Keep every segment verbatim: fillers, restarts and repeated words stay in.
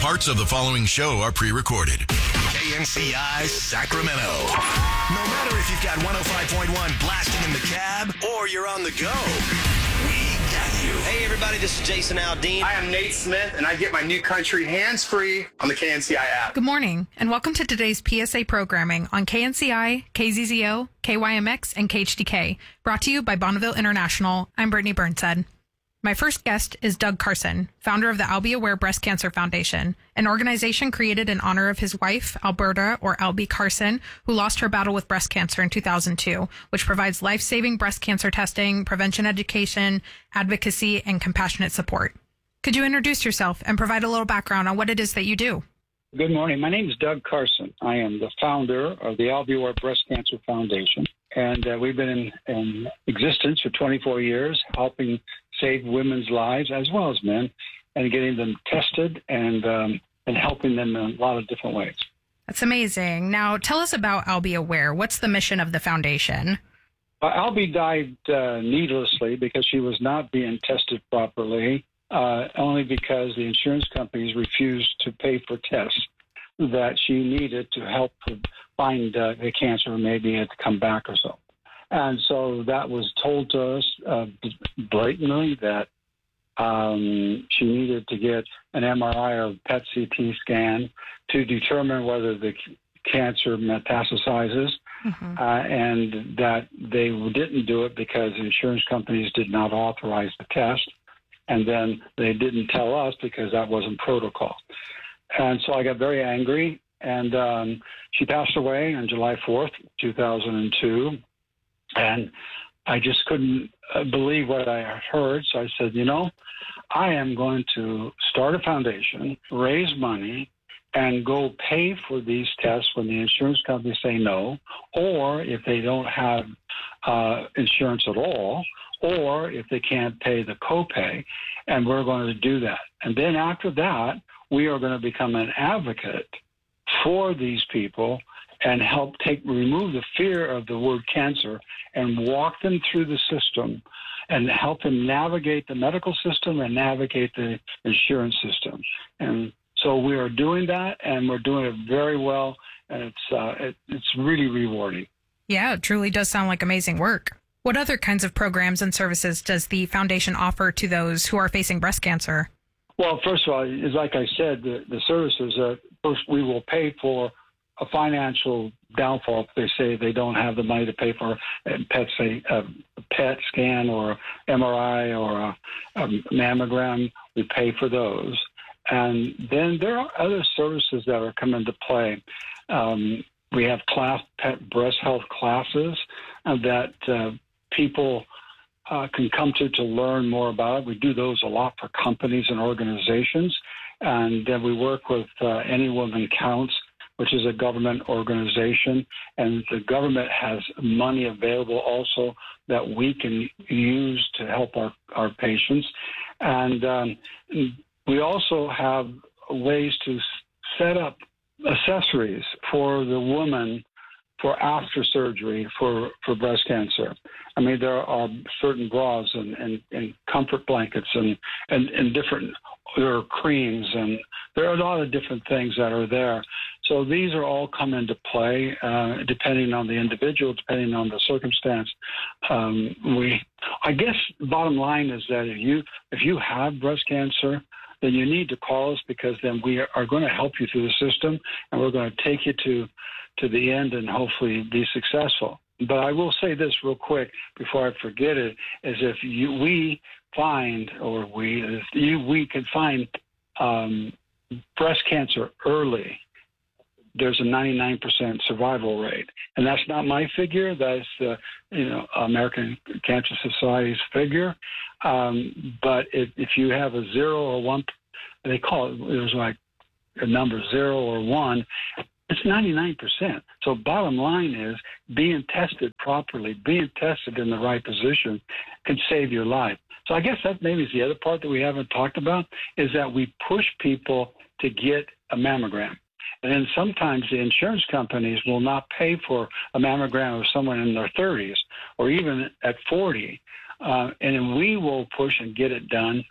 Parts of the following show are pre-recorded. K N C I Sacramento. No matter if you've got one oh five point one blasting in the cab or you're on the go, we got you. Hey everybody, this is Jason Aldean. I am Nate Smith, and I get my new country hands-free on the K N C I app. Good morning, and welcome to today's P S A programming on K N C I, K Z Z O, K Y M X, and K H D K, brought to you by Bonneville International. I'm Brittany Burnside. My first guest is Doug Carson, founder of the I'll Be Aware Breast Cancer Foundation, an organization created in honor of his wife, Alberta, or Albie Carson, who lost her battle with breast cancer in two thousand two, which provides life-saving breast cancer testing, prevention education, advocacy, and compassionate support. Could you introduce yourself and provide a little background on what it is that you do? Good morning. My name is Doug Carson. I am the founder of the I'll Be Aware Breast Cancer Foundation, and uh, we've been in, in existence for twenty-four years, helping save women's lives as well as men, and getting them tested and um, and helping them in a lot of different ways. That's amazing. Now, tell us about I'll Be Aware. What's the mission of the foundation? Uh, Albie died uh, needlessly because she was not being tested properly, uh, only because the insurance companies refused to pay for tests that she needed to help her find uh, the cancer, maybe it to come back or so. And so that was told to us uh, blatantly that um, she needed to get an M R I or P E T C T scan to determine whether the c- cancer metastasizes, mm-hmm. uh, and that they didn't do it because insurance companies did not authorize the test. And then they didn't tell us because that wasn't protocol. And so I got very angry, and um, she passed away on July fourth, two thousand two. And I just couldn't believe what I heard. So I said, you know, I am going to start a foundation, raise money, and go pay for these tests when the insurance companies say no, or if they don't have uh, insurance at all, or if they can't pay the copay, and we're going to do that. And then after that, we are going to become an advocate for these people and help take remove the fear of the word cancer and walk them through the system and help them navigate the medical system and navigate the insurance system. And so we are doing that, and we're doing it very well, and it's uh, it, it's really rewarding. Yeah, it truly does sound like amazing work. What other kinds of programs and services does the foundation offer to those who are facing breast cancer? Well, first of all, is like I said, the, the services, uh, first we will pay for a financial downfall if they say they don't have the money to pay for a P E T, a P E T scan or M R I or a, a mammogram. We pay for those. And then there are other services that are coming into play. Um, we have class pet breast health classes uh, that uh, people uh, can come to to learn more about it. We do those a lot for companies and organizations. And then we work with uh, Any Woman Counts, which is a government organization, and the government has money available also that we can use to help our, our patients. And um, we also have ways to set up accessories for the woman for after surgery for, for breast cancer. I mean, there are certain bras and, and, and comfort blankets and, and, and different there are creams, and there are a lot of different things that are there. So these are all come into play, uh, depending on the individual, depending on the circumstance. Um, we, I guess, the bottom line is that if you if you have breast cancer, then you need to call us, because then we are going to help you through the system, and we're going to take you to to the end and hopefully be successful. But I will say this real quick before I forget it: is if you we find, or we if you we can find um, breast cancer early, there's a ninety-nine percent survival rate. And that's not my figure. That's the you know American Cancer Society's figure. Um, but if, if you have a zero or one, they call it, there's like a number zero or one, it's ninety-nine percent. So bottom line is being tested properly, being tested in the right position can save your life. So I guess that maybe is the other part that we haven't talked about, is that we push people to get a mammogram. And then sometimes the insurance companies will not pay for a mammogram of someone in their thirties or even at forty. Uh, and then we will push and get it done.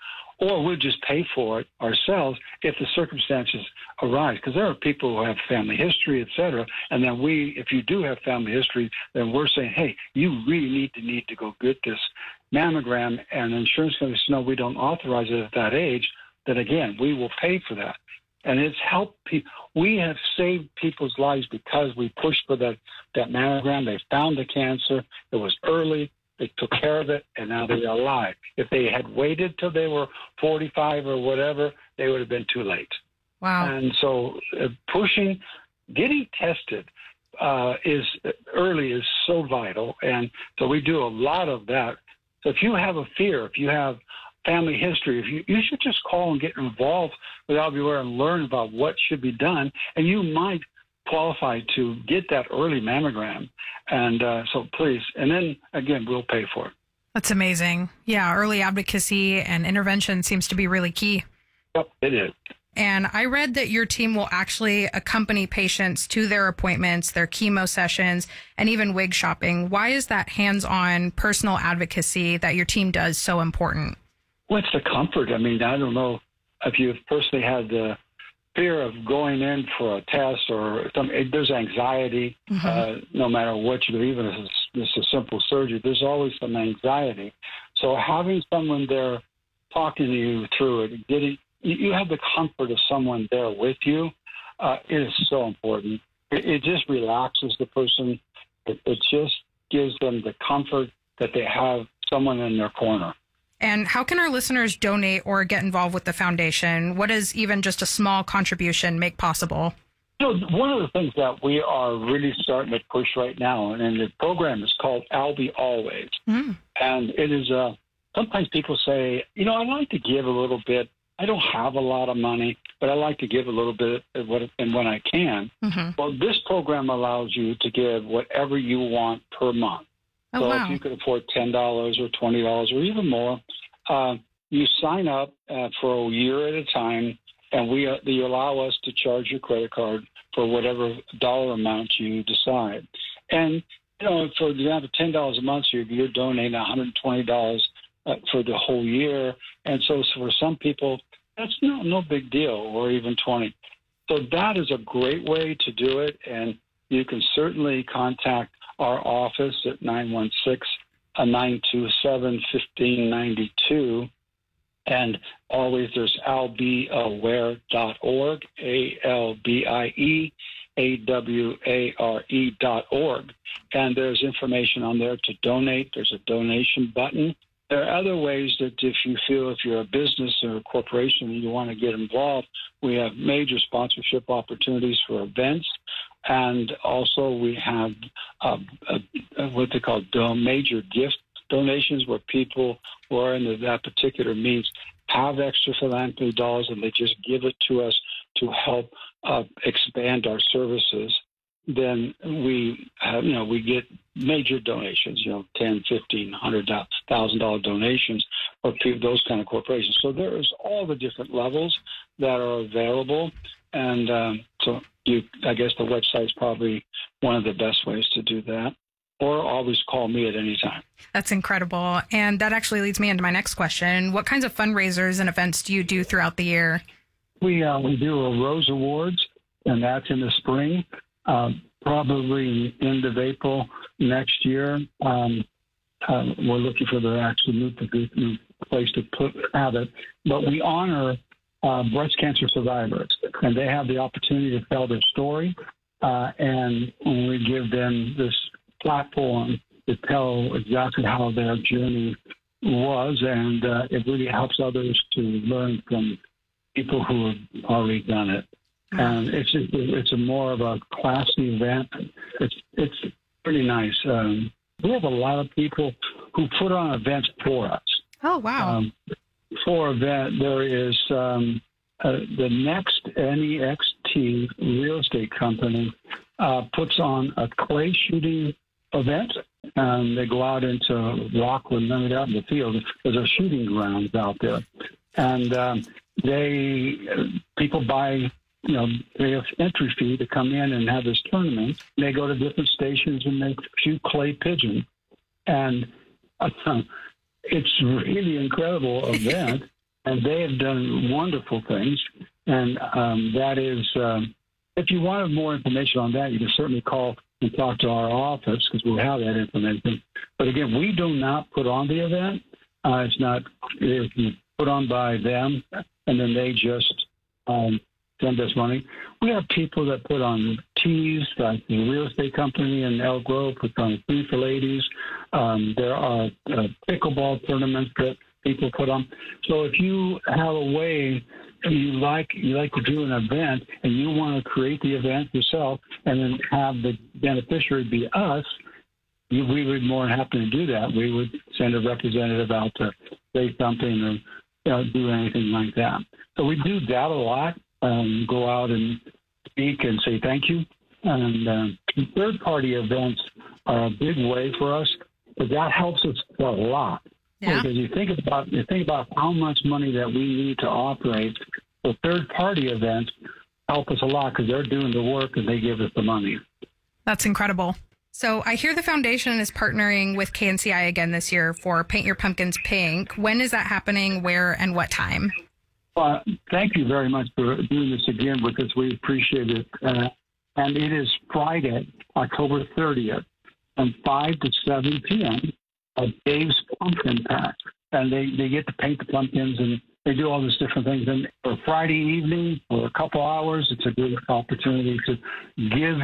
or we'll just pay for it ourselves if the circumstances arise. Because there are people who have family history, et cetera. And then we, if you do have family history, then we're saying, hey, you really need to need to go get this mammogram. And the insurance companies know we don't authorize it at that age. Then again, we will pay for that. And it's helped people. We have saved people's lives because we pushed for that, that mammogram. They found the cancer. It was early. They took care of it, and now they're alive. If they had waited till they were forty-five or whatever, they would have been too late. Wow. And so uh, pushing, getting tested uh, is early is so vital. And so we do a lot of that. So if you have a fear, if you have family history, if you, you should just call and get involved with Albuera and learn about what should be done, and you might qualify to get that early mammogram. And uh, so please, and then again, we'll pay for it. That's amazing. Yeah, early advocacy and intervention seems to be really key. Yep, it is. And I read that your team will actually accompany patients to their appointments, their chemo sessions, and even wig shopping. Why is that hands-on personal advocacy that your team does so important? Well, it's the comfort. I mean, I don't know if you've personally had the fear of going in for a test or something. There's anxiety, mm-hmm. uh, no matter what you do, even if it's, it's a simple surgery, there's always some anxiety. So having someone there talking to you through it, getting, you have the comfort of someone there with you, uh, it is so important. It, it just relaxes the person. It, it just gives them the comfort that they have someone in their corner. And how can our listeners donate or get involved with the foundation? What does even just a small contribution make possible? You know, one of the things that we are really starting to push right now, and the program is called Albie Always. Mm. And it is, uh, sometimes people say, you know, I like to give a little bit. I don't have a lot of money, but I like to give a little bit of what, and when I can. Mm-hmm. Well, this program allows you to give whatever you want per month. Oh, so wow. if you could afford ten dollars or twenty dollars or even more, uh, you sign up uh, for a year at a time, and we uh, you allow us to charge your credit card for whatever dollar amount you decide. And, you know, for example, ten dollars a month, you're, you're donating one hundred twenty dollars uh, for the whole year. And so for some people, that's no, no big deal, or even twenty. So that is a great way to do it, and you can certainly contact our office at nine one six, nine two seven, one five nine two. And always there's albeaware dot org, A L B I E A W A R E dot org. And there's information on there to donate. There's a donation button. There are other ways that if you feel if you're a business or a corporation and you want to get involved, we have major sponsorship opportunities for events. And also we have uh, uh, what they call do- major gift donations, where people who are in that particular means have extra philanthropy dollars and they just give it to us to help uh, expand our services. Then we have, you know, we get major donations, you know, ten, fifteen, one hundred thousand dollar donations for people, those kind of corporations. So there's all the different levels that are available. And um, so you, I guess the website is probably one of the best ways to do that. Or always call me at any time. That's incredible. And that actually leads me into my next question. What kinds of fundraisers and events do you do throughout the year? We uh, we do a Rose Awards, and that's in the spring, uh, probably end of April next year. Um, uh, we're looking for the actual new, new place to put have it. But we honor uh, breast cancer survivors, and they have the opportunity to tell their story, uh, and we give them this platform to tell exactly how their journey was, and uh, it really helps others to learn from people who have already done it. And it's just, it's a more of a classy event. It's it's pretty nice. Um, we have a lot of people who put on events for us. Oh wow! Um, for event, there is um, uh, the Next N E X T real estate company uh, puts on a clay shooting event, and they go out into Rockland, then out in the field. There's a shooting grounds out there, and um, they people buy, you know, they have entry fee to come in and have this tournament. They go to different stations and make shoot clay pigeon, and uh, it's a really incredible event. and they have done wonderful things. And um, that is, um, if you wanted more information on that, you can certainly call and talk to our office because we'll have that information. But again, we do not put on the event. Uh, it's not it's put on by them, and then they just um, send us money. We have people that put on teas, like the real estate company in Elk Grove puts on tea for ladies. Um, there are uh, pickleball tournaments that people put on. So if you have a way you like you like to do an event and you want to create the event yourself and then have the beneficiary be us, you, we would be more than happy to do that. We would send a representative out to say something or you know, do anything like that. So we do that a lot. Um, go out and speak and say thank you. And um, third-party events are a big way for us, but that helps us a lot. Yeah. Because you think about you think about how much money that we need to operate. So third-party events help us a lot because they're doing the work and they give us the money. That's incredible. So I hear the foundation is partnering with K N C I again this year for Paint Your Pumpkins Pink. When is that happening, where, and what time? Uh, thank you very much for doing this again because we appreciate it. Uh, and it is Friday, October thirtieth, from five to seven p.m. at Dave's Pumpkin Patch. And they, they get to paint the pumpkins and they do all these different things. And for Friday evening, for a couple hours, it's a good opportunity to give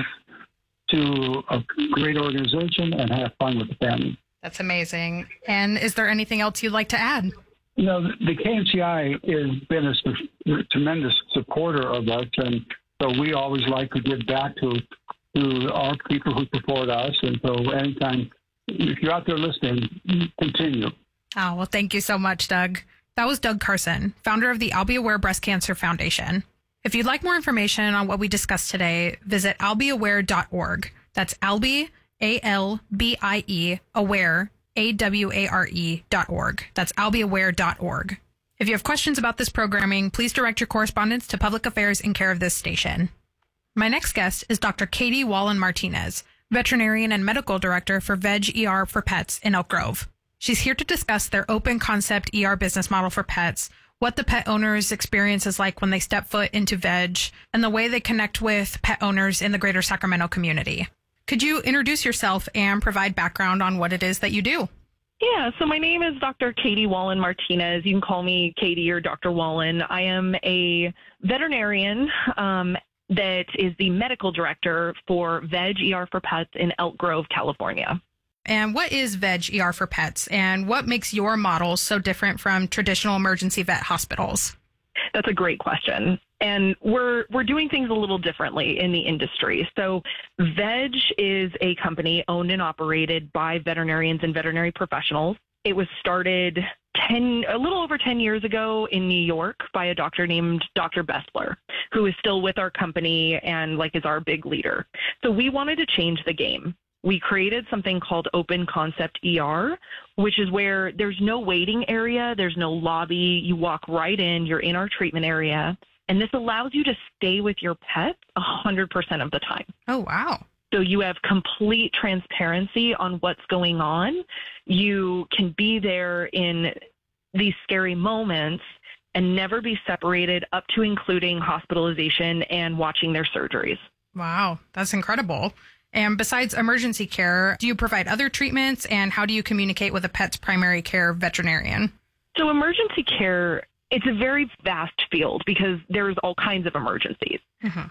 to a great organization and have fun with the family. That's amazing. And is there anything else you'd like to add? You know, the K N C I has been a su- tremendous supporter of us, and so we always like to give back to to our people who support us. And so anytime, if you're out there listening, continue. Oh, well, thank you so much, Doug. That was Doug Carson, founder of the I'll Be Aware Breast Cancer Foundation. If you'd like more information on what we discussed today, visit I'll be aware dot org. That's Albie, A L B I E, aware, A W A R E dot org. That's I'll be aware dot org. If you have questions about this programming, please direct your correspondence to Public Affairs in care of this station. My next guest is Doctor Katie Wallen-Martinez, veterinarian and medical director for Veg E R for Pets in Elk Grove. She's here to discuss their open concept E R business model for pets, what the pet owners' experience is like when they step foot into Veg, and the way they connect with pet owners in the greater Sacramento community. Could you introduce yourself and provide background on what it is that you do? Yeah, so my name is Doctor Katie Wallen-Martinez. You can call me Katie or Doctor Wallen. I am a veterinarian um, that is the medical director for Veg E R for Pets in Elk Grove, California. And what is Veg E R for Pets, and what makes your model so different from traditional emergency vet hospitals? That's a great question. And we're we're doing things a little differently in the industry. So Veg is a company owned and operated by veterinarians and veterinary professionals. It was started ten, a little over ten years ago in New York by a doctor named Doctor Bessler, who is still with our company and like is our big leader. So we wanted to change the game. We created something called Open Concept E R, which is where there's no waiting area, there's no lobby. You walk right in, you're in our treatment area, and this allows you to stay with your pet one hundred percent of the time. Oh, wow. So you have complete transparency on what's going on. You can be there in these scary moments and never be separated, up to including hospitalization and watching their surgeries. Wow, that's incredible. And besides emergency care, do you provide other treatments, and how do you communicate with a pet's primary care veterinarian? So emergency care, it's a very vast field because there's all kinds of emergencies. Mm-hmm.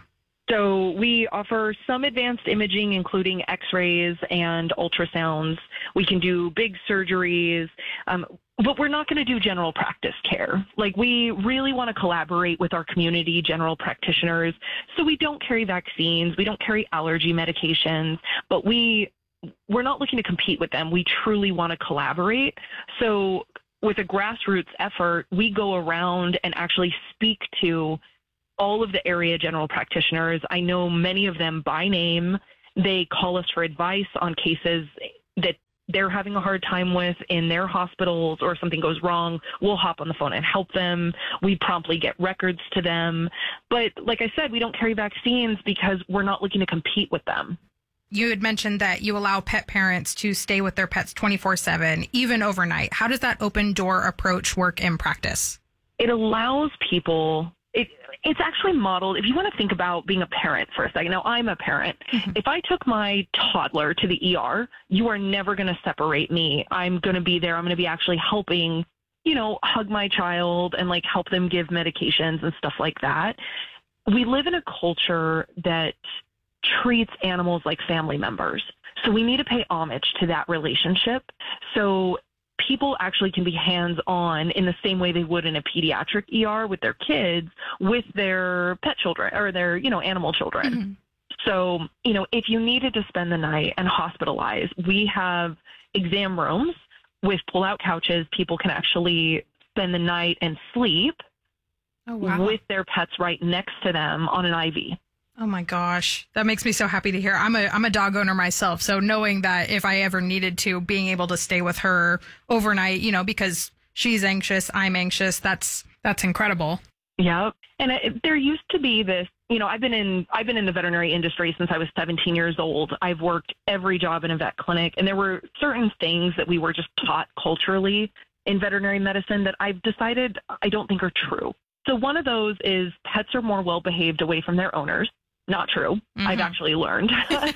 So we offer some advanced imaging, including x-rays and ultrasounds. We can do big surgeries, um, but we're not going to do general practice care. Like, we really want to collaborate with our community general practitioners. So we don't carry vaccines. We don't carry allergy medications, but we, we're not looking to compete with them. We truly want to collaborate. So with a grassroots effort, we go around and actually speak to all of the area general practitioners. I know many of them by name. They call us for advice on cases that they're having a hard time with in their hospitals, or if something goes wrong, we'll hop on the phone and help them. We promptly get records to them. But like I said, we don't carry vaccines because we're not looking to compete with them. You had mentioned that you allow pet parents to stay with their pets twenty-four seven, even overnight. How does that open door approach work in practice? it allows people, it, it's actually modeled, if you want to think about being a parent for a second. Now, I'm a parent. Mm-hmm. If I took my toddler to the E R, you are never going to separate me. I'm going to be there. I'm going to be actually helping, you know, hug my child and like help them give medications and stuff like that. We live in a culture that treats animals like family members. So we need to pay homage to that relationship. So people actually can be hands-on in the same way they would in a pediatric E R with their kids, with their pet children or their, you know, animal children. Mm-hmm. So, you know, if you needed to spend the night and hospitalize, we have exam rooms with pull-out couches. People can actually spend the night and sleep oh, wow. with their pets right next to them on an I V. Oh my gosh, that makes me so happy to hear. I'm a I'm a dog owner myself, so knowing that if I ever needed to, being able to stay with her overnight, you know, because she's anxious, I'm anxious, that's that's incredible. Yeah, and it, there used to be this, you know, I've been in I've been in the veterinary industry since I was seventeen years old. I've worked every job in a vet clinic, and there were certain things that we were just taught culturally in veterinary medicine that I've decided I don't think are true. So one of those is pets are more well behaved away from their owners. Not true. Mm-hmm. I've actually learned.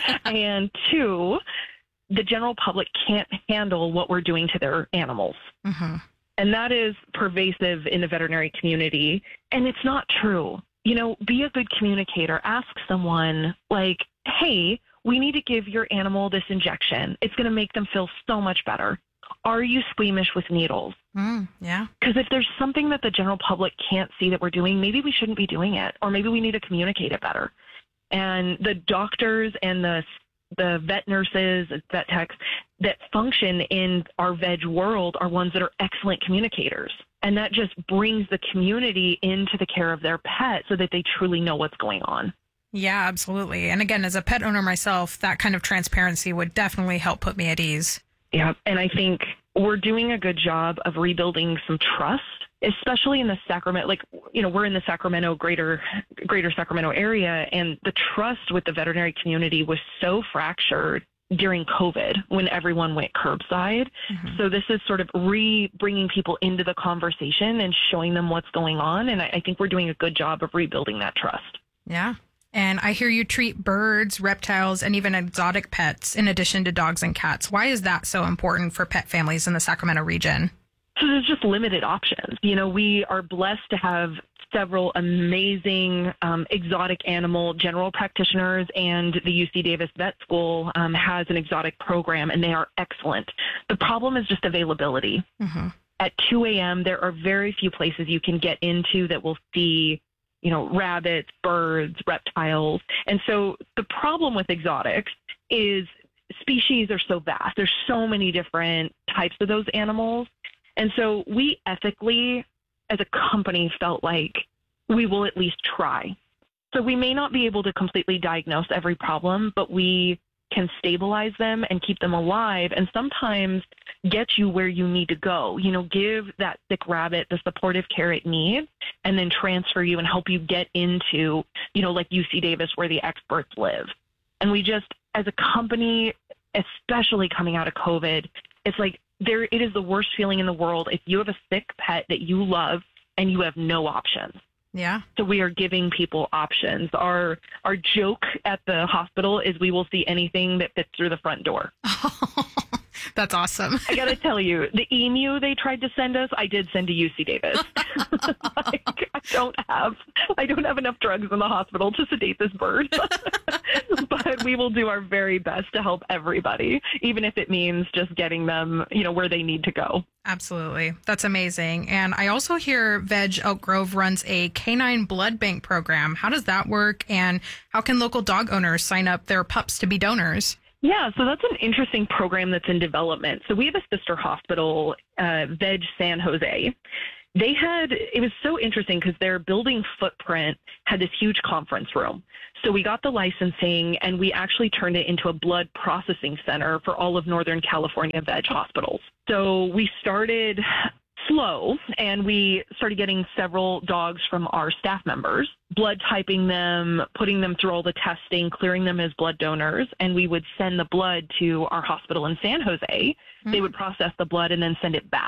And two, the general public can't handle what we're doing to their animals. Mm-hmm. And that is pervasive in the veterinary community. And it's not true. You know, be a good communicator. Ask someone like, hey, we need to give your animal this injection. It's going to make them feel so much better. Are you squeamish with needles? Mm, yeah. Because if there's something that the general public can't see that we're doing, maybe we shouldn't be doing it. Or maybe we need to communicate it better. And the doctors and the the vet nurses, vet techs that function in our veg world are ones that are excellent communicators. And that just brings the community into the care of their pet so that they truly know what's going on. Yeah, absolutely. And again, as a pet owner myself, that kind of transparency would definitely help put me at ease. Yeah, and I think we're doing a good job of rebuilding some trust, especially in the Sacramento, like, you know, we're in the Sacramento, greater, greater Sacramento area, and the trust with the veterinary community was so fractured during COVID when everyone went curbside. Mm-hmm. So this is sort of re-bringing people into the conversation and showing them what's going on. And I, I think we're doing a good job of rebuilding that trust. Yeah. And I hear you treat birds, reptiles, and even exotic pets in addition to dogs and cats. Why is that so important for pet families in the Sacramento region? So there's just limited options. You know, we are blessed to have several amazing um, exotic animal general practitioners, and the U C Davis Vet School um, has an exotic program, and they are excellent. The problem is just availability. Mm-hmm. At two a.m., there are very few places you can get into that will see, you know, rabbits, birds, reptiles. And so the problem with exotics is species are so vast. There's so many different types of those animals. And so we ethically, as a company, felt like we will at least try. So we may not be able to completely diagnose every problem, but we can stabilize them and keep them alive and sometimes get you where you need to go. You know, give that sick rabbit the supportive care it needs and then transfer you and help you get into, you know, like U C Davis where the experts live. And we just, as a company, especially coming out of COVID, it's like there, it is the worst feeling in the world if you have a sick pet that you love and you have no options. Yeah. So we are giving people options. Our our joke at the hospital is we will see anything that fits through the front door. That's awesome. I got to tell you, the emu they tried to send us, I did send to U C Davis. Like, I don't have, I don't have enough drugs in the hospital to sedate this bird. But we will do our very best to help everybody, even if it means just getting them, you know, where they need to go. Absolutely. That's amazing. And I also hear Veg Elk Grove runs a canine blood bank program. How does that work? And how can local dog owners sign up their pups to be donors? Yeah, so that's an interesting program that's in development. So we have a sister hospital, uh, Veg San Jose. They had, it was so interesting because their building footprint had this huge conference room. So we got the licensing and we actually turned it into a blood processing center for all of Northern California veg hospitals. So we started slow and we started getting several dogs from our staff members, blood typing them, putting them through all the testing, clearing them as blood donors. And we would send the blood to our hospital in San Jose. Mm-hmm. They would process the blood and then send it back.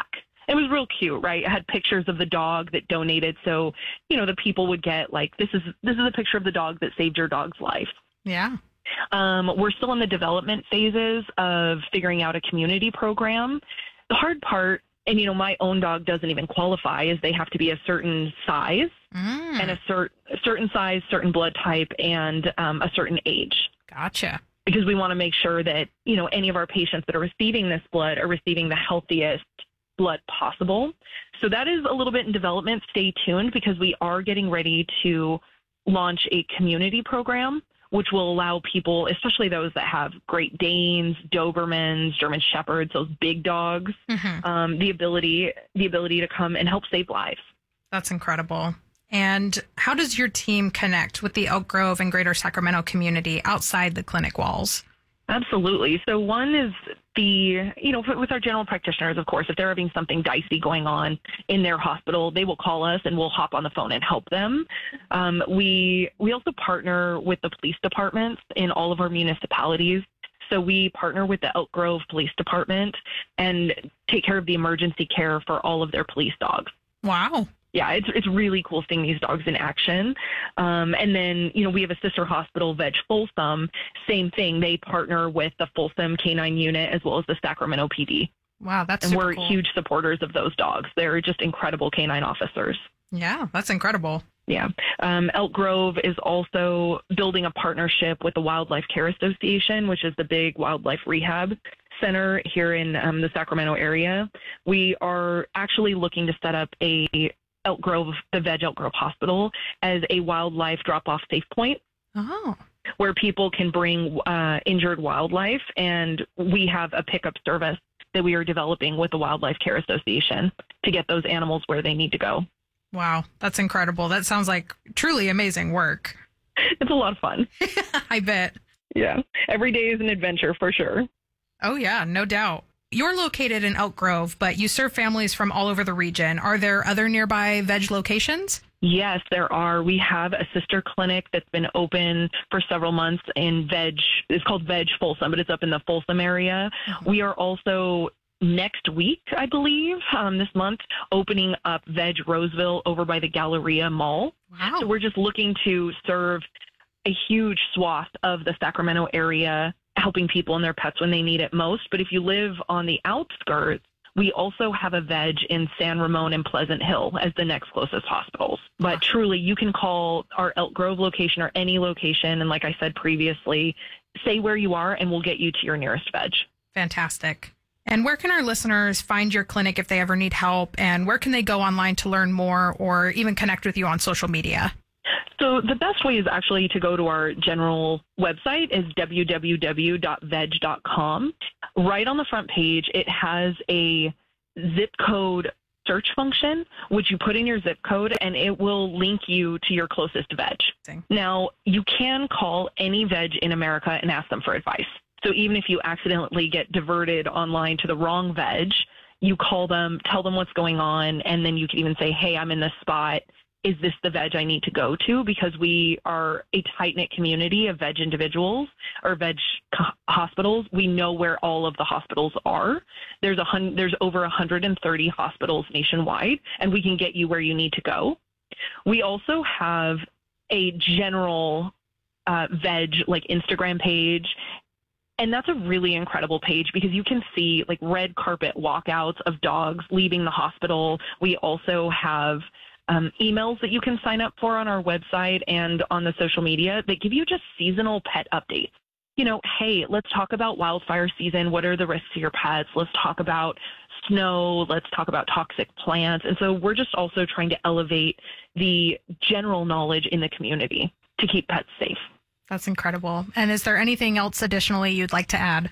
It was real cute, right? It had pictures of the dog that donated. So, you know, the people would get like, this is, this is a picture of the dog that saved your dog's life. Yeah. Um, we're still in the development phases of figuring out a community program. The hard part, and, you know, my own dog doesn't even qualify, is they have to be a certain size mm. and a, cer- a certain size, certain blood type, and um, a certain age. Gotcha. Because we want to make sure that, you know, any of our patients that are receiving this blood are receiving the healthiest blood possible. So that is a little bit in development. Stay tuned, because we are getting ready to launch a community program, which will allow people, especially those that have Great Danes, Dobermans, German Shepherds, those big dogs, mm-hmm. um, the ability the ability to come and help save lives. That's incredible. And how does your team connect with the Elk Grove and Greater Sacramento community outside the clinic walls? Absolutely. So one is the, you know, with our general practitioners, of course, if they're having something dicey going on in their hospital, they will call us and we'll hop on the phone and help them. Um, we we also partner with the police departments in all of our municipalities. So we partner with the Elk Grove Police Department and take care of the emergency care for all of their police dogs. Wow. Yeah, it's it's really cool seeing these dogs in action. Um, and then, you know, we have a sister hospital, Veg Folsom. Same thing. They partner with the Folsom Canine Unit as well as the Sacramento P D. Wow, that's and super we're cool. huge supporters of those dogs. They're just incredible canine officers. Yeah, that's incredible. Yeah. Um, Elk Grove is also building a partnership with the Wildlife Care Association, which is the big wildlife rehab center here in um, the Sacramento area. We are actually looking to set up a Elk Grove, the Veg Elk Grove Hospital, as a wildlife drop-off safe point. Oh. Where people can bring uh, injured wildlife, and we have a pickup service that we are developing with the Wildlife Care Association to get those animals where they need to go. Wow, that's incredible. That sounds like truly amazing work. It's a lot of fun. I bet. Yeah, every day is an adventure for sure. Oh yeah, no doubt. You're located in Elk Grove, but you serve families from all over the region. Are there other nearby Veg locations? Yes, there are. We have a sister clinic that's been open for several months in Veg. It's called Veg Folsom, but it's up in the Folsom area. Mm-hmm. We are also next week, I believe, um, this month, opening up Veg Roseville over by the Galleria Mall. Wow. So we're just looking to serve a huge swath of the Sacramento area, helping people and their pets when they need it most. But if you live on the outskirts, we also have a Veg in San Ramon and Pleasant Hill as the next closest hospitals. But truly, you can call our Elk Grove location or any location. And like I said previously, say where you are and we'll get you to your nearest Veg. Fantastic. And where can our listeners find your clinic if they ever need help? And where can they go online to learn more or even connect with you on social media? So the best way is actually to go to our general website is w w w dot veg dot com. Right on the front page, it has a zip code search function, which you put in your zip code and it will link you to your closest Veg. Now, you can call any Veg in America and ask them for advice. So even if you accidentally get diverted online to the wrong Veg, you call them, tell them what's going on, and then you can even say, hey, I'm in this spot. Is this the Veg I need to go to? Because we are a tight-knit community of Veg individuals or Veg co- hospitals. We know where all of the hospitals are. There's a hun- there's over one hundred thirty hospitals nationwide, and we can get you where you need to go. We also have a general uh, Veg like Instagram page. And that's a really incredible page because you can see like red carpet walkouts of dogs leaving the hospital. We also have um, emails that you can sign up for on our website and on the social media that give you just seasonal pet updates. You know, hey, let's talk about wildfire season. What are the risks to your pets? Let's talk about snow. Let's talk about toxic plants. And so we're just also trying to elevate the general knowledge in the community to keep pets safe. That's incredible. And is there anything else additionally you'd like to add?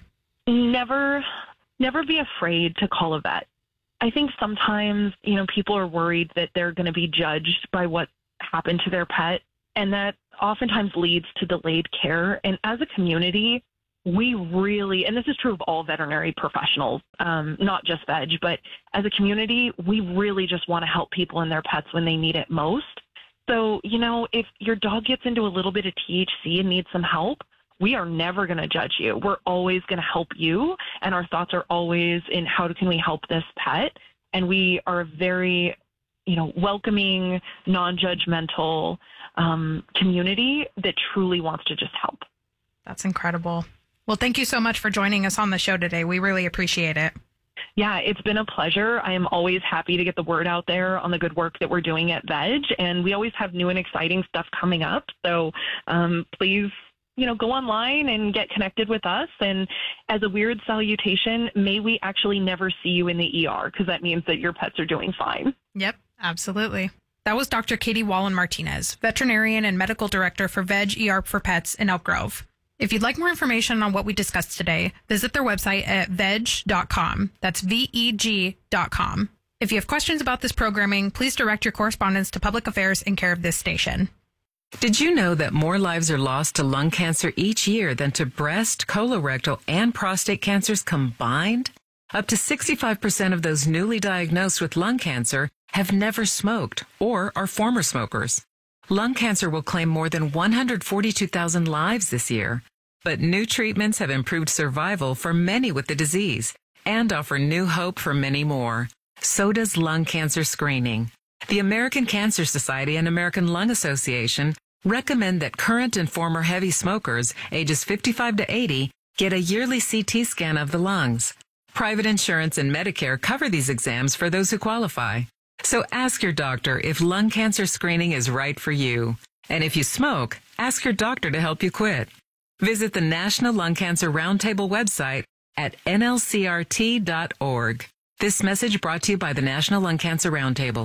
Never, never be afraid to call a vet. I think sometimes, you know, people are worried that they're going to be judged by what happened to their pet, and that oftentimes leads to delayed care. And as a community, we really, and this is true of all veterinary professionals, um, not just Veg, but as a community, we really just want to help people and their pets when they need it most. So, you know, if your dog gets into a little bit of T H C and needs some help, we are never going to judge you. We're always going to help you. And our thoughts are always in how can we help this pet? and we are a very, you know, welcoming, non-judgmental um, community that truly wants to just help. That's incredible. Well, thank you so much for joining us on the show today. We really appreciate it. Yeah, it's been a pleasure. I am always happy to get the word out there on the good work that we're doing at Veg, and we always have new and exciting stuff coming up. So um, please, you know, go online and get connected with us. And as a weird salutation, may we actually never see you in the E R, because that means that your pets are doing fine. Yep, absolutely. That was Doctor Katie Wallen-Martinez, veterinarian and medical director for Veg E R for Pets in Elk Grove. If you'd like more information on what we discussed today, visit their website at veg dot com. That's V E G dot com. If you have questions about this programming, please direct your correspondence to Public Affairs in care of this station. Did you know that more lives are lost to lung cancer each year than to breast, colorectal, and prostate cancers combined? Up to sixty-five percent of those newly diagnosed with lung cancer have never smoked or are former smokers. Lung cancer will claim more than one hundred forty-two thousand lives this year. But new treatments have improved survival for many with the disease and offer new hope for many more. So does lung cancer screening. The American Cancer Society and American Lung Association recommend that current and former heavy smokers, ages fifty-five to eighty, get a yearly C T scan of the lungs. Private insurance and Medicare cover these exams for those who qualify. So ask your doctor if lung cancer screening is right for you. And if you smoke, ask your doctor to help you quit. Visit the National Lung Cancer Roundtable website at N L C R T dot org. This message brought to you by the National Lung Cancer Roundtable.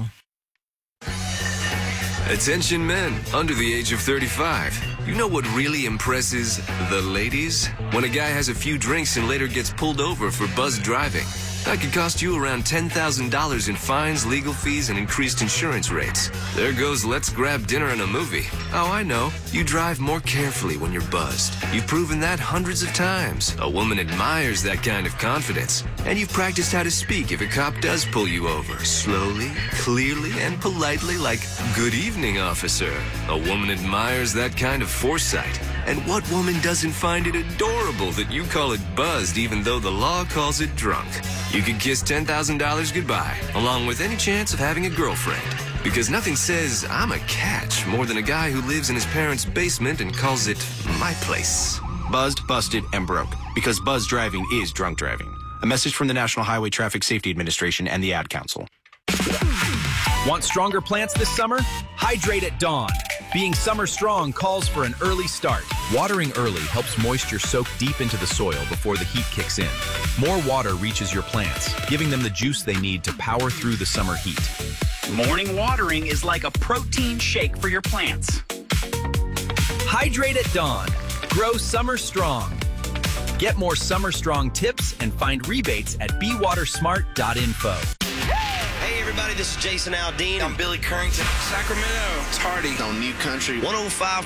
Attention men under the age of thirty-five. You know what really impresses the ladies? When a guy has a few drinks and later gets pulled over for buzz driving. That could cost you around ten thousand dollars in fines, legal fees, and increased insurance rates. There goes let's grab dinner and a movie. Oh, I know. You drive more carefully when you're buzzed. You've proven that hundreds of times. A woman admires that kind of confidence. And you've practiced how to speak if a cop does pull you over. Slowly, clearly, and politely like, "Good evening, officer." A woman admires that kind of foresight. And what woman doesn't find it adorable that you call it buzzed even though the law calls it drunk? You could kiss ten thousand dollars goodbye, along with any chance of having a girlfriend. Because nothing says I'm a catch more than a guy who lives in his parents' basement and calls it my place. Buzzed, busted, and broke. Because buzz driving is drunk driving. A message from the National Highway Traffic Safety Administration and the Ad Council. Want stronger plants this summer? Hydrate at dawn. Being summer strong calls for an early start. Watering early helps moisture soak deep into the soil before the heat kicks in. More water reaches your plants, giving them the juice they need to power through the summer heat. Morning watering is like a protein shake for your plants. Hydrate at dawn. Grow summer strong. Get more summer strong tips and find rebates at be water smart dot info. Hey everybody, this is Jason Aldean. I'm Billy Currington. Sacramento. It's Hardy on New Country. one oh five